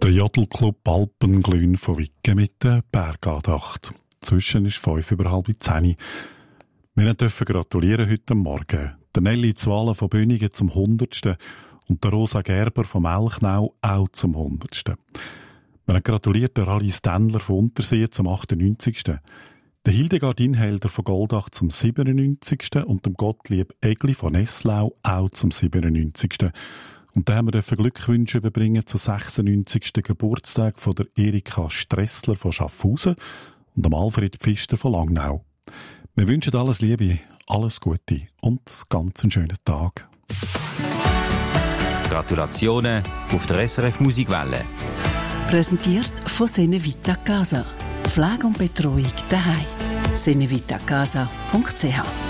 Der Jodelclub Alpenglün von Wicken mit der Bergandacht. Zwischen ist 5:30. Wir dürfen gratulieren heute Morgen. Der Nelly Zwala von Büningen zum 100. und der Rosa Gerber vom Elchnau auch zum 100. Wir haben gratuliert der Alice Dendler von Untersee zum 98. Der Hildegard Inhelder von Goldach zum 97. und dem Gottlieb Egli von Nesslau auch zum 97. Und da haben wir Glückwünsche überbringen zum 96. Geburtstag von der Erika Stressler von Schaffhausen und dem Alfred Pfister von Langnau. Wir wünschen alles Liebe, alles Gute und ganz einen schönen Tag. Gratulationen auf der SRF Musikwelle. Präsentiert von Senevita Casa. Pflege und Betreuung daheim. senevitacasa.ch